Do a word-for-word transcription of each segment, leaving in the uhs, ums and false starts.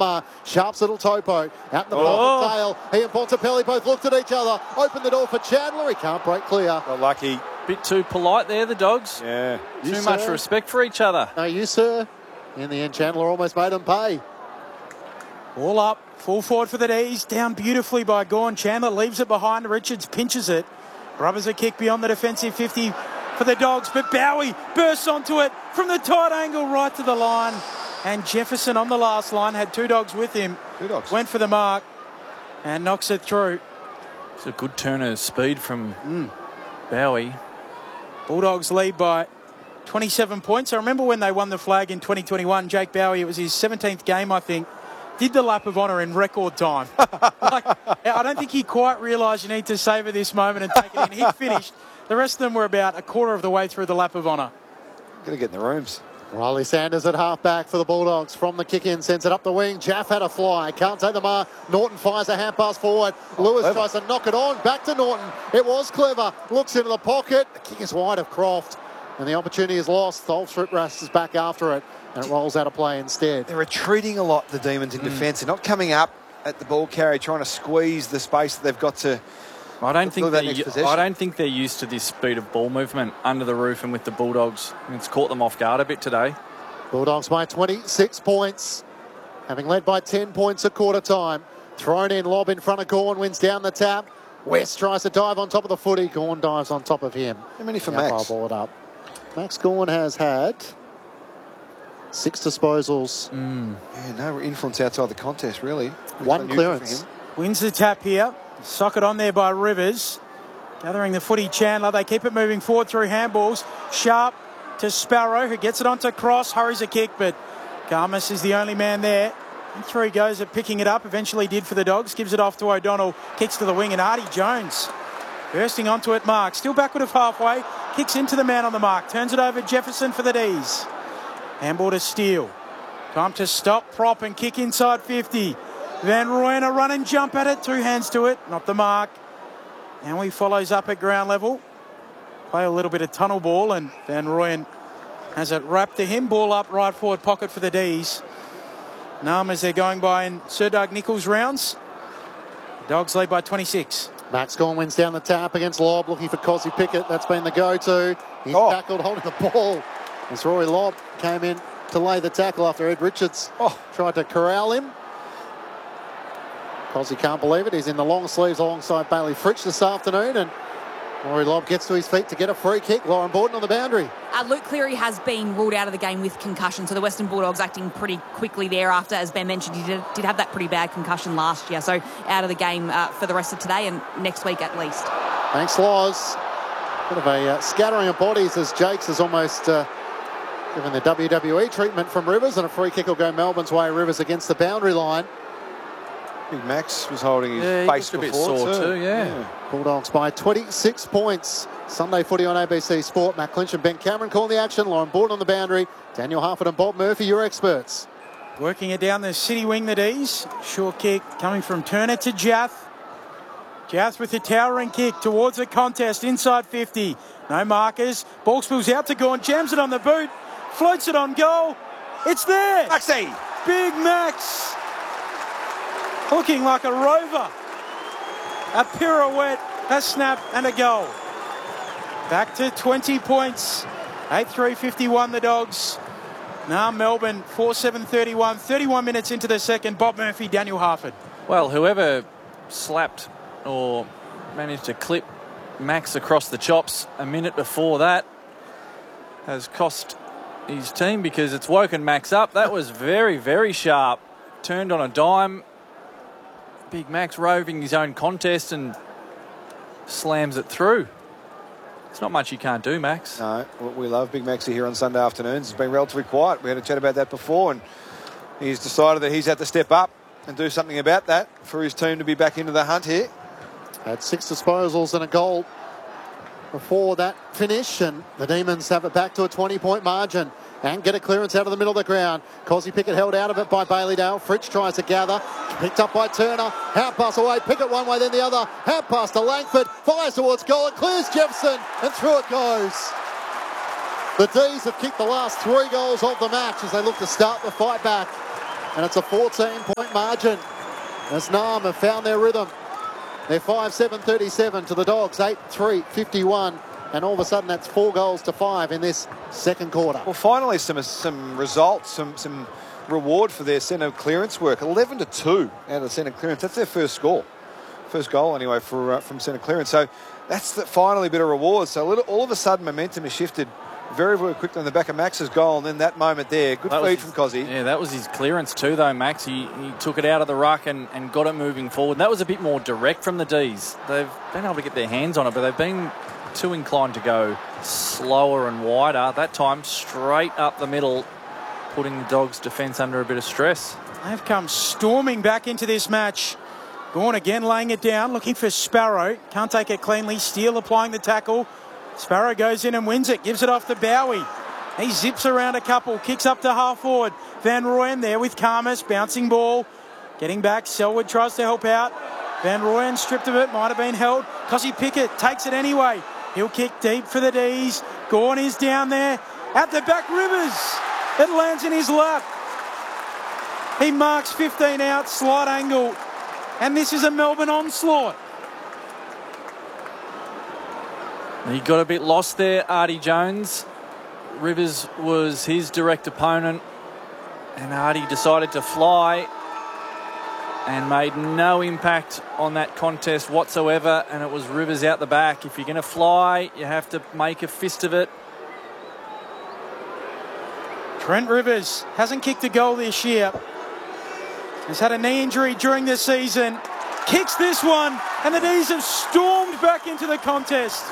Ma. Sharp's little topo. Out in the Oh. tail. He and Bontempelli both looked at each other. Opened the door for Chandler. He can't break clear. Got lucky. Bit too polite there, the dogs. Yeah. Too You, much sir? respect for each other. No, you, sir. In the end, Chandler almost made him pay. All up, full forward for the D's, down beautifully by Gawn. Chandler leaves it behind, Richards pinches it. Rubbers a kick beyond the defensive fifty for the Dogs, but Bowie bursts onto it from the tight angle right to the line. And Jefferson on the last line, had two Dogs with him. Two Dogs. Went for the mark and knocks it through. It's a good turn of speed from mm. Bowie. Bulldogs lead by twenty-seven points. I remember when they won the flag in twenty twenty-one, Jake Bowie, it was his seventeenth game, I think, did the lap of honour in record time. Like, I don't think he quite realised you need to savour this moment and take it in. He finished. The rest of them were about a quarter of the way through the lap of honour. Got to get in the rooms. Riley Sanders at half-back for the Bulldogs. From the kick-in, sends it up the wing. Jaff had a fly. Can't take the mark. Norton fires a hand pass forward. Lewis clever. tries to knock it on. Back to Norton. It was clever. Looks into the pocket. The kick is wide of Croft. And the opportunity is lost. Tholstrup is back after it. And it rolls out of play instead. They're retreating a lot, the Demons, in Mm. defence. They're not coming up at the ball carrier, trying to squeeze the space that they've got to. I don't Fill think that they. next possession. I don't think they're used to this speed of ball movement under the roof and with the Bulldogs. It's caught them off guard a bit today. Bulldogs by twenty-six points. Having led by ten points at quarter time. Thrown in, lob in front of Gawn, wins down the tap. West tries to dive on top of the footy. Gawn dives on top of him. How many for The Max? umpire ball it up. Max Gawn has had six disposals. Mm. Yeah, no influence outside the contest, really. Which One is unusual for clearance. him. Wins the tap here. Socket on there by Rivers. Gathering the footy, Chandler. They keep it moving forward through handballs. Sharp to Sparrow, who gets it onto Cross. Hurries a kick, but Garmas is the only man there. And three goes at picking it up. Eventually did for the Dogs. Gives it off to O'Donnell. Kicks to the wing, and Artie Jones bursting onto it. Mark still backward of halfway. Kicks into the man on the mark. Turns it over Jefferson for the D's. Handball to Steele. Time to stop, prop, and kick inside fifty. Van Rooyen a run and jump at it. Two hands to it. Not the mark. And he follows up at ground level. Play a little bit of tunnel ball, and Van Rooyen has it wrapped to him. Ball up, right forward pocket for the D's. Nam as they're going by in Sir Doug Nichols rounds. Dogs lead by twenty-six. Max Gawn wins down the tap against Lobb, looking for Cosy Pickett. That's been the go-to. He's Oh. tackled, holding the ball. As Rory Lobb came in to lay the tackle after Ed Richards Oh. tried to corral him. Cosy can't believe it. He's in the long sleeves alongside Bailey Fritsch this afternoon, and Rory Lobb gets to his feet to get a free kick. Lauren Borden on the boundary. Uh, Luke Cleary has been ruled out of the game with concussion, so the Western Bulldogs acting pretty quickly thereafter. As Ben mentioned, he did, did have that pretty bad concussion last year, so out of the game uh, for the rest of today and next week at least. Thanks, Loz. Bit of a uh, scattering of bodies as Jakes has almost uh, given the W W E treatment from Rivers, and a free kick will go Melbourne's way. Rivers against the boundary line. Big Max was holding his Yeah, he face looked a bit before sore too, yeah. Bulldogs by twenty-six points. Sunday footy on A B C Sport. Matt Clinch and Ben Cameron calling the action. Lauren Borden on the boundary. Daniel Harford and Bob Murphy, your experts. Working it down the city wing, the D's. Short kick coming from Turner to Jath. Jath with the towering kick towards the contest inside fifty. No markers. Ball spills out to Gawn. Jams it on the boot. Floats it on goal. It's there. Maxie! Big Max. Looking like a rover. A pirouette, a snap and a goal. Back to twenty points. eight three fifty-one the Dogs. Now Melbourne four seven thirty-one. thirty-one minutes into the second. Bob Murphy, Daniel Harford. Well, whoever slapped or managed to clip Max across the chops a minute before that has cost his team, because it's woken Max up. That was very, very sharp. Turned on a dime. Big Max roving his own contest and slams it through. It's not much you can't do, Max. No, we love Big Maxie here on Sunday afternoons. He's been relatively quiet. We had a chat about that before, and he's decided that he's had to step up and do something about that for his team to be back into the hunt here. Had six disposals and a goal before that finish, and the Demons have it back to a twenty-point margin and get a clearance out of the middle of the ground. Cosy Pickett held out of it by Bailey Dale. Fritsch tries to gather. Picked up by Turner. Hand pass away. Pickett one way, then the other. Hand pass to Langford. Fires towards goal. It clears Jefferson, and through it goes. The D's have kicked the last three goals of the match as they look to start the fight back. and it's a fourteen-point margin. As Nam have found their rhythm. They're five seven thirty-seven to the Dogs, eight three fifty-one. And all of a sudden, that's four goals to five in this second quarter. Well, finally, some some results, some some reward for their centre clearance work. eleven to two out of centre clearance. That's their first score. First goal, anyway, for uh, from centre clearance. So that's the, finally a bit of reward. So a little, all of a sudden, momentum has shifted very, very quickly on the back of Max's goal. And then that moment there, good that feed his, from Cozzy. Yeah, that was his clearance too, though, Max. He, he took it out of the ruck and, and got it moving forward. That was a bit more direct from the D's. They've been able to get their hands on it, but they've been too inclined to go slower and wider. That time, straight up the middle, putting the Dogs' defence under a bit of stress. They've come storming back into this match. Gawn again laying it down, looking for Sparrow. Can't take it cleanly. Steele applying the tackle. Sparrow goes in and wins it. Gives it off to Bowie. He zips around a couple. Kicks up to half forward. Van Rooyen there with Karmas. Bouncing ball. Getting back. Selwood tries to help out. Van Rooyen stripped of it. Might have been held. Cozzy Pickett takes it anyway. He'll kick deep for the D's. Gawn is down there. At the back, Rivers. It lands in his lap. He marks fifteen out, slight angle. And this is a Melbourne onslaught. He got a bit lost there, Artie Jones. Rivers was his direct opponent. And Artie decided to fly and made no impact on that contest whatsoever, and it was Rivers out the back. If you're going to fly, you have to make a fist of it. Trent Rivers hasn't kicked a goal this year. He's had a knee injury during the season. Kicks this one, and the D's have stormed back into the contest.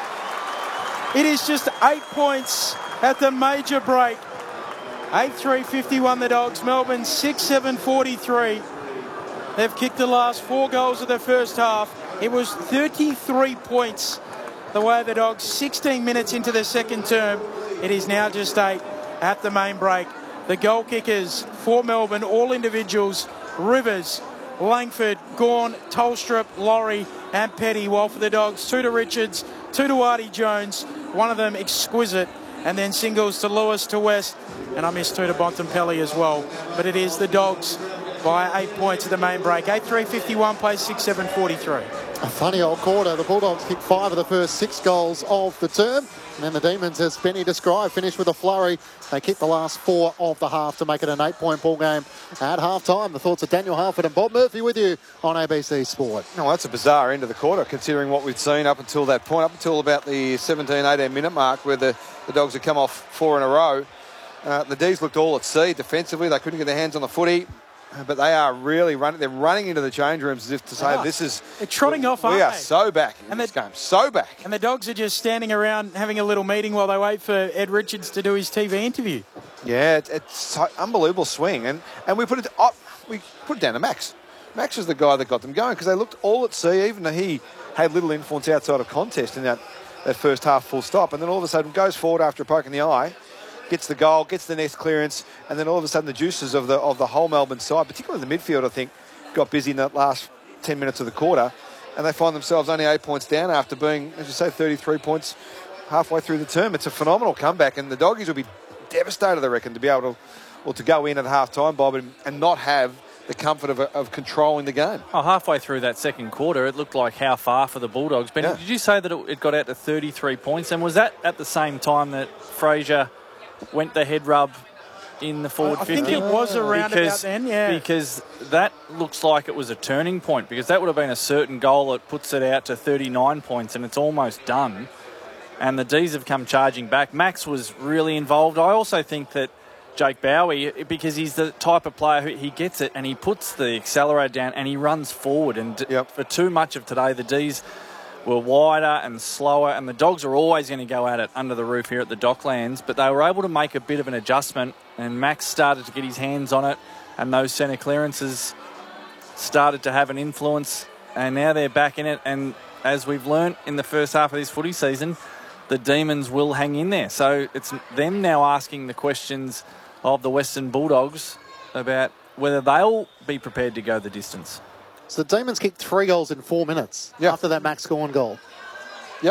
It is just eight points at the major break. eight three fifty-one the Dogs, Melbourne six seven forty-three. They've kicked the last four goals of the first half. It was thirty-three points the way of the Dogs. sixteen minutes into the second term. It is now just eight at the main break. The goal kickers for Melbourne, all individuals, Rivers, Langford, Gawn, Tolstrup, Laurie and Petty. While for the Dogs, two to Richards, two to Artie Jones, one of them exquisite, and then singles to Lewis, to West, and I missed two to Bontempelli as well. But it is the Dogs by eight points at the main break. eight three fifty-one plays six seven forty-three. A funny old quarter. The Bulldogs kicked five of the first six goals of the term. And then the Demons, as Benny described, finished with a flurry. They kicked the last four of the half to make it an eight-point ball game at half-time. The thoughts of Daniel Halford and Bob Murphy with you on A B C Sport. No, that's a bizarre end of the quarter, considering what we'd seen up until that point, up until about the seventeen, eighteen minute mark, where the, the Dogs had come off four in a row. Uh, the D's looked all at sea defensively. They couldn't get their hands on the footy. But they are really running. They're running into the change rooms as if to say, oh, this is... They're trotting we, off, We aren't are they? so back in and this the, game. So back. And the Dogs are just standing around having a little meeting while they wait for Ed Richards to do his T V interview. Yeah, it, it's an unbelievable swing. And and we put it up, we put it down to Max. Max was the guy that got them going because they looked all at sea, even though he had little influence outside of contest in that, that first half full stop. And then all of a sudden goes forward after a poke in the eye, gets the goal, gets the next clearance, and then all of a sudden the juices of the of the whole Melbourne side, particularly the midfield, I think, got busy in that last ten minutes of the quarter, and they find themselves only eight points down after being, as you say, thirty-three points halfway through the term. It's a phenomenal comeback, and the Doggies will be devastated, I reckon, to be able to, well, to go in at half-time, Bob, and, and not have the comfort of, of controlling the game. Oh, halfway through that second quarter, it looked like how far for the Bulldogs. Ben, Yeah. did you say that it, it got out to thirty-three points? And was that at the same time that Fraser went the head rub in the forward I fifty? think it was around because, about then, yeah. Because that looks like it was a turning point, because that would have been a certain goal that puts it out to thirty-nine points, and it's almost done. And the D's have come charging back. Max was really involved. I also think that Jake Bowie, because he's the type of player who he gets it and he puts the accelerator down and he runs forward. And Yep. for too much of today, the D's were wider and slower, and the Dogs are always going to go at it under the roof here at the Docklands, but they were able to make a bit of an adjustment, and Max started to get his hands on it, and those centre clearances started to have an influence, and now they're back in it. And as we've learnt in the first half of this footy season, the Demons will hang in there. So it's them now asking the questions of the Western Bulldogs about whether they'll be prepared to go the distance. So the Demons kicked three goals in four minutes Yeah. after that Max Gawn goal. Yep.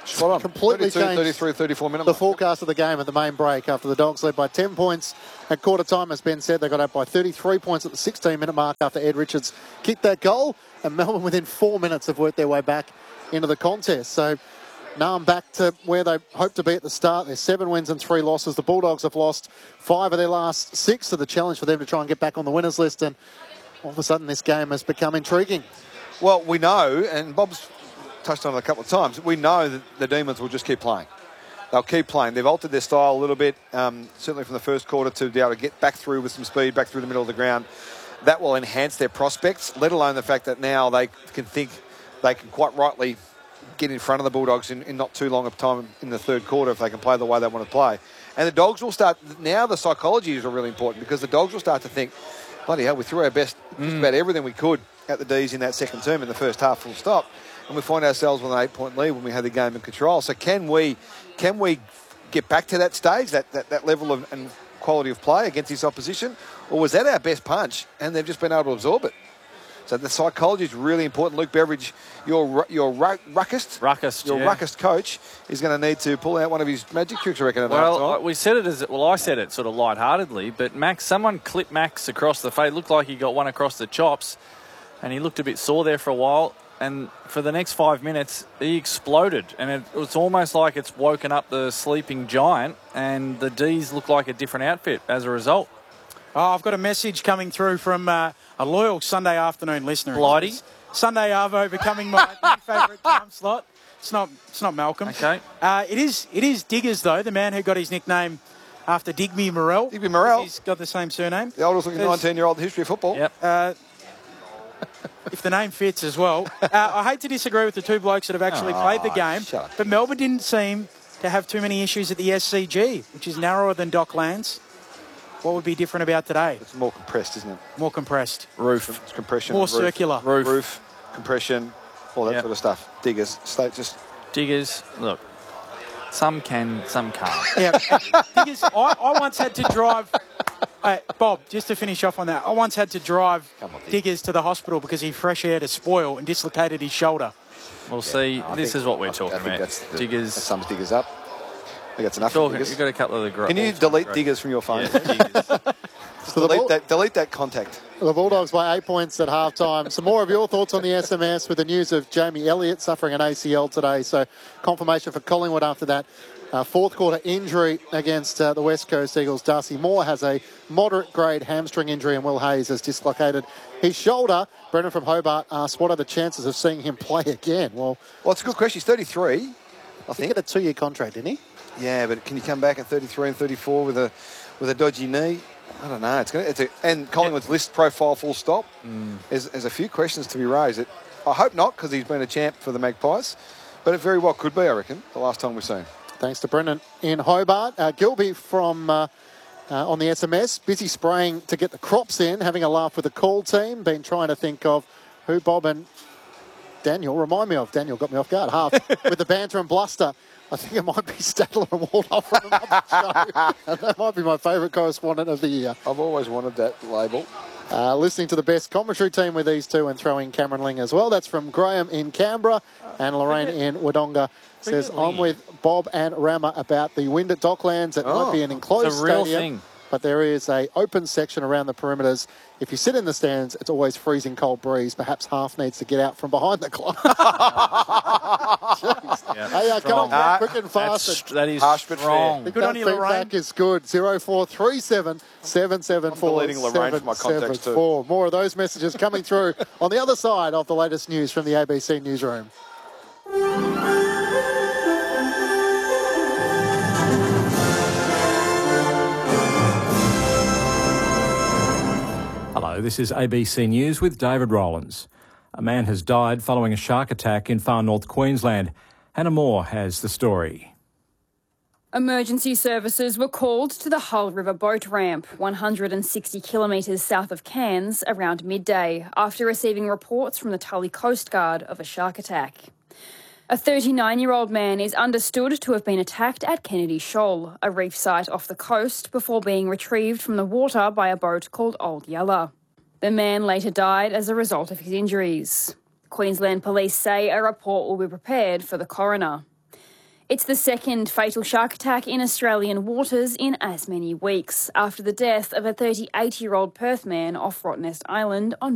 Spot on. Completely thirty-two, changed thirty-three, thirty-four minute the mark. forecast of the game at the main break after the Dogs led by ten points at quarter time. As Ben said, they got up by thirty-three points at the sixteen minute mark after Ed Richards kicked that goal, and Melbourne within four minutes have worked their way back into the contest. So now I'm back to where they hoped to be at the start. There's seven wins and three losses. The Bulldogs have lost five of their last six, so the challenge for them to try and get back on the winners list, and all of a sudden this game has become intriguing. Well, we know, and Bob's touched on it a couple of times, we know that the Demons will just keep playing. They'll keep playing. They've altered their style a little bit, um, certainly from the first quarter, to be able to get back through with some speed, back through the middle of the ground. That will enhance their prospects, let alone the fact that now they can think they can quite rightly get in front of the Bulldogs in, in not too long of time in the third quarter if they can play the way they want to play. And the Dogs will start, now the psychology is really important, because the Dogs will start to think, bloody hell, we threw our best, mm. just about everything we could at the D's in that second term in the first half, full stop. And we find ourselves with an eight-point lead when we had the game in control. So can we can we get back to that stage, that, that, that level of and quality of play against this opposition? Or was that our best punch and they've just been able to absorb it? So the psychology is really important. Luke Beveridge, your your ruckist, ruckist, your yeah. ruckist coach, is going to need to pull out one of his magic tricks, I reckon. At well, half time. we said it as well. I said it sort of lightheartedly, but Max, someone clipped Max across the face. Looked like he got one across the chops, and he looked a bit sore there for a while. And for the next five minutes, he exploded. And it, it's almost like it's woken up the sleeping giant, and the D's look like a different outfit as a result. Oh, I've got a message coming through from uh, a loyal Sunday afternoon listener. Blighty? Sunday Arvo becoming my new favourite time slot. It's not It's not Malcolm. Okay. Uh, it is It is Diggers, though, the man who got his nickname after Digby Morrell. Digby Morrell. He's got the same surname. The oldest looking nineteen-year-old in the history of football. Yep. Uh, if the name fits as well. Uh, I hate to disagree with the two blokes that have actually Oh, played the game, shut up. but Melbourne didn't seem to have too many issues at the S C G, which is narrower than Docklands. What would be different about today? It's more compressed, isn't it? More compressed. Roof. It's compression. More roof, circular. Roof. Roof, compression, all that Yep. sort of stuff. Diggers. Stay, just Diggers, look, some can, some can't. Yeah. Thing is, I, I once had to drive... Hey, Bob, just to finish off on that, I once had to drive Come on, Dig. Diggers to the hospital because he fresh aired a spoil and dislocated his shoulder. We'll see. I this think- is what we're I- talking I think about. that's the, Diggers. That sums Diggers up. I think that's enough. for Talking, Diggers. you've got a couple of the great. Can you delete Diggers from your phone? Yeah, Diggers. Just So the delete ball- that. Delete that contact. The Bulldogs by eight points at halftime. Some more of your thoughts on the S M S with the news of Jamie Elliott suffering an A C L today. So confirmation for Collingwood after that uh, fourth quarter injury against uh, the West Coast Eagles. Darcy Moore has a moderate grade hamstring injury, and Will Hayes has dislocated his shoulder. Brendan from Hobart asked, what are the chances of seeing him play again? Well, Well, it's a good question. He's thirty-three, I he think. had a two-year contract, didn't he? Yeah, but can you come back at thirty-three and thirty-four with a with a dodgy knee? I don't know. It's going to. And Collingwood's list profile full stop. Mm. There's, there's a few questions to be raised. It, I hope not, because he's been a champ for the Magpies, but it very well could be. I reckon the last time we've seen. Thanks to Brendan in Hobart. Uh, Gilby from uh, uh, on the S M S, busy spraying to get the crops in, having a laugh with the call team. Been trying to think of who Bob and Daniel remind me of. Daniel got me off guard. Half with the banter and bluster. I think it might be Statler and Waldorf from another show. And that might be my favourite correspondent of the year. I've always wanted that label. Uh, listening to the best commentary team with these two and throwing Cameron Ling as well. That's from Graham in Canberra, and Lorraine in Wodonga says, I'm with Bob and Rama about the wind at Docklands. It Oh, might be an enclosed it's a real stadium, thing. but there is a open section around the perimeters. If you sit in the stands, it's always freezing cold breeze. Perhaps half needs to get out from behind the club. Yeah, Hey, uh, come strong. on, back quick and That's, fast. that is Harsh but fair. strong. The Good on gut you, Lorraine. feedback is good. zero four three seven, seven seven four, I'm deleting Lorraine from my contacts too. More of those messages coming through on the other side of the latest news from the A B C newsroom. Hello, this is A B C News with David Rowlands. A man has died following a shark attack in far north Queensland. Hannah Moore has the story. Emergency services were called to the Hull River boat ramp, one hundred sixty kilometres south of Cairns, around midday, after receiving reports from the Tully Coast Guard of a shark attack. A thirty-nine-year-old man is understood to have been attacked at Kennedy Shoal, a reef site off the coast, before being retrieved from the water by a boat called Old Yeller. The man later died as a result of his injuries. Queensland Police say a report will be prepared for the coroner. It's the second fatal shark attack in Australian waters in as many weeks, after the death of a thirty-eight-year-old Perth man off Rottnest Island on